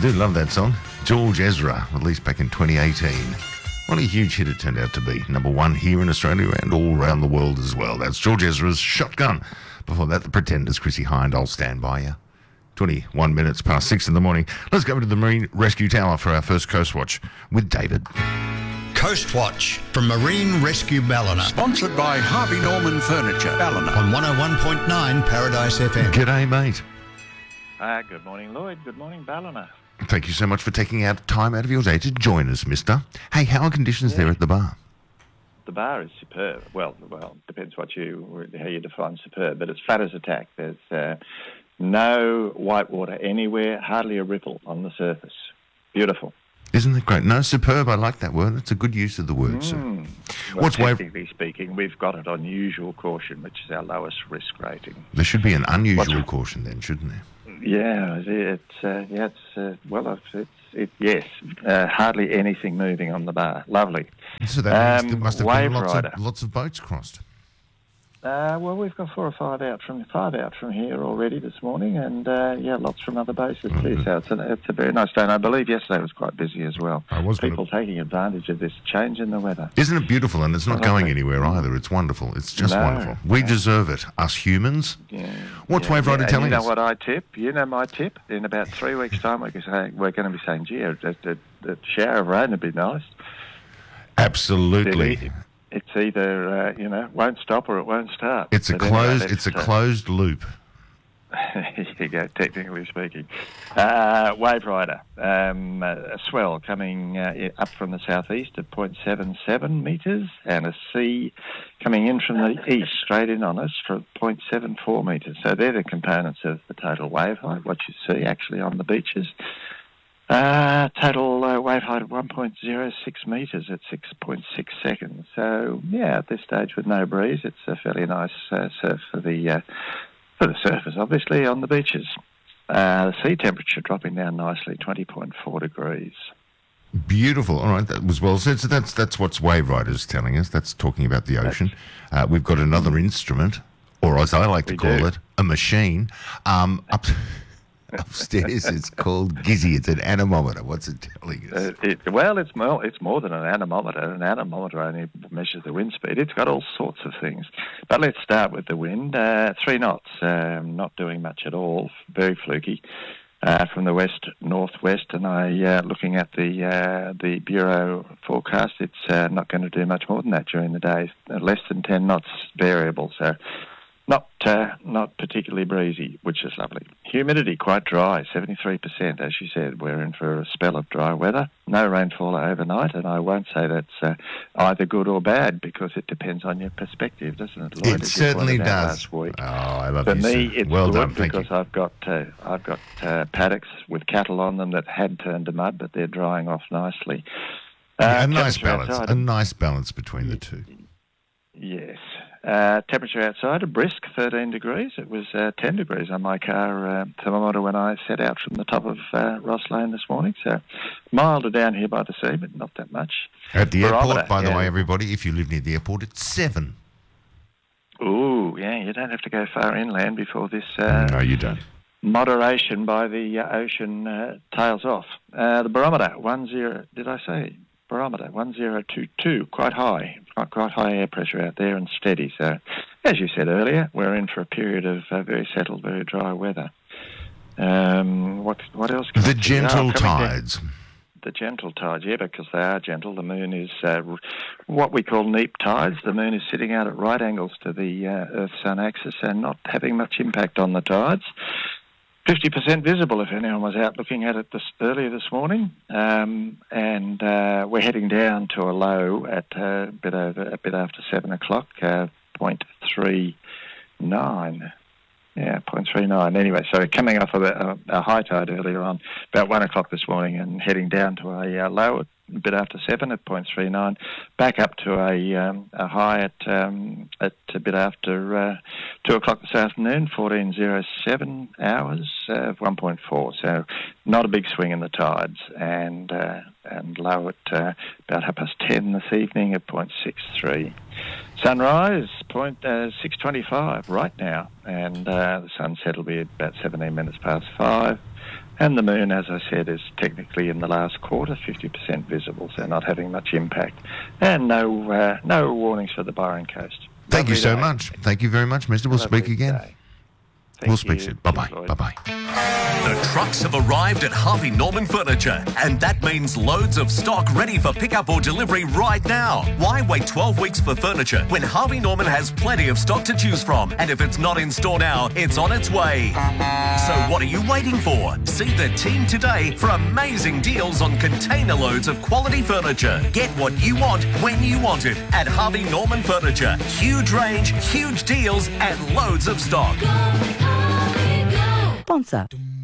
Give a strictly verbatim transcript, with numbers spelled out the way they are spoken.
do love that song. George Ezra, released back in twenty eighteen. What a huge hit it turned out to be. Number one here in Australia and all around the world as well. That's George Ezra's Shotgun. Before that, The Pretenders, Chrissie Hynde, I'll Stand By You. twenty-one minutes past six in the morning. Let's go to the Marine Rescue Tower for our first Coast Watch with David. Coast Watch from Marine Rescue Ballina. Sponsored by Harvey Norman Furniture, Ballina. On one oh one point nine Paradise F M. G'day, mate. Uh, good morning, Lloyd. Good morning, Ballina. Thank you so much for taking out time out of your day to join us, mister. Hey, how are conditions yeah. there at the bar? The bar is superb. Well, well, depends what you how you define superb, but it's flat as a tack. There's uh, no white water anywhere, hardly a ripple on the surface. Beautiful. Isn't it great? No, superb. I like that word. It's a good use of the word. Mm. So. Well, What's technically wave... speaking, we've got it on usual caution, which is our lowest risk rating. There should be an unusual What's... caution then, shouldn't there? Yeah, it's uh, yeah, it's uh, well, it's it, yes, uh, hardly anything moving on the bar. Lovely. So that means um, there must have been lots of, lots of boats crossed. Uh, well, we've got four or five out from five out from here already this morning, and uh, yeah, lots from other bases mm-hmm. too. So it's a, it's a very nice day. And I believe yesterday was quite busy as well. I was People gonna... taking advantage of this change in the weather. Isn't it beautiful? And it's not going anywhere either. It's wonderful. It's just no, wonderful. We no. deserve it, us humans. Yeah. What's yeah, Wave Rider yeah. telling you us? You know what I tip? You know my tip? In about three weeks' time, we're going to, say, we're going to be saying, gee, a, a, a shower of rain would be nice. Absolutely. It's either, uh, you know, won't stop or it won't start. It's a but closed anyway, It's a uh, closed loop. Here you go, technically speaking. Uh, Wave Rider, um, a swell coming uh, up from the southeast at zero point seven seven metres, and a sea coming in from the east straight in on us for zero point seven four metres. So they're the components of the total wave height, what you see actually on the beaches. Uh, total uh, wave height of one point oh six metres at six point six seconds. So, yeah, at this stage with no breeze, it's a fairly nice uh, surf for the uh, for the surfers, obviously, on the beaches. Uh, the sea temperature dropping down nicely, twenty point four degrees. Beautiful. All right, that was well said. So that's that's what Wave Rider's telling us. That's talking about the ocean. Uh, we've got another instrument, or as I like to we call do. it, a machine. Um, up. Upstairs, it's called Gizzy. It's an anemometer. What's it telling us? Uh, it, well, it's more, it's more than an anemometer. An anemometer only measures the wind speed. It's got all sorts of things. But let's start with the wind. Uh, three knots, um, not doing much at all, very fluky. Uh, from the west northwest, and I, uh, looking at the uh, the bureau forecast, it's uh, not going to do much more than that during the day. Uh, less than ten knots variable, so not uh, not particularly breezy, which is lovely. Humidity quite dry, seventy-three percent, as you said. We're in for a spell of dry weather. No rainfall overnight, and I won't say that's uh, either good or bad because it depends on your perspective, doesn't it, Lloyd? It certainly does. Last week. Oh, I love For you, me, sir. it's Well good done, thank because you. I've got uh, I've got uh, paddocks with cattle on them that had turned to mud, but they're drying off nicely. Uh, Yeah, a nice balance. outside- A nice balance between the two. Yes. Uh, temperature outside, a brisk thirteen degrees. It was uh, ten degrees on my car uh, thermometer when I set out from the top of uh, Ross Lane this morning. So milder down here by the sea, but not that much. At the Barometer, airport, by the yeah. way, everybody, if you live near the airport, it's seven. Ooh, yeah, you don't have to go far inland before this uh, No, you don't. moderation by the uh, ocean uh, tails off. Uh, the barometer, one zero, did I say? Barometer, one zero two two, quite high, quite, quite high air pressure out there and steady. So, as you said earlier, we're in for a period of uh, very settled, very dry weather. Um, what what else? Can The I do? gentle Oh, coming down- tides. The gentle tides, yeah, because they are gentle. The moon is uh, what we call neap tides. The moon is sitting out at right angles to the uh, Earth-Sun axis and not having much impact on the tides. fifty percent visible if anyone was out looking at it this, earlier this morning. Um, and uh, we're heading down to a low at uh, a bit over, a bit after seven o'clock, uh, zero point three nine. Yeah, zero point three nine. Anyway, so coming off of a, a high tide earlier on, about one o'clock this morning, and heading down to a uh, low at a bit after seven at zero point three nine, back up to a, um, a high at um, at a bit after uh, two o'clock this afternoon, fourteen oh seven hours of one point four. So not a big swing in the tides, and uh, and low at uh, about half past ten this evening at zero point six three. Sunrise, point uh, six twenty-five right now, and uh, the sunset will be about seventeen minutes past five. And the moon, as I said, is technically in the last quarter, fifty percent visible, so not having much impact. And no uh, no warnings for the Byron Coast. Thank you Lovely so day. much. Thank you very much, mister. We'll Lovely speak again. day. Thank We'll speak you. soon. Bye-bye. Cheers, Lloyd. Bye-bye. The trucks have arrived at Harvey Norman Furniture, and that means loads of stock ready for pickup or delivery right now. Why wait twelve weeks for furniture when Harvey Norman has plenty of stock to choose from? And if it's not in store now, it's on its way. So what are you waiting for? See the team today for amazing deals on container loads of quality furniture. Get what you want when you want it at Harvey Norman Furniture. Huge range, huge deals, and loads of stock. Sponsor.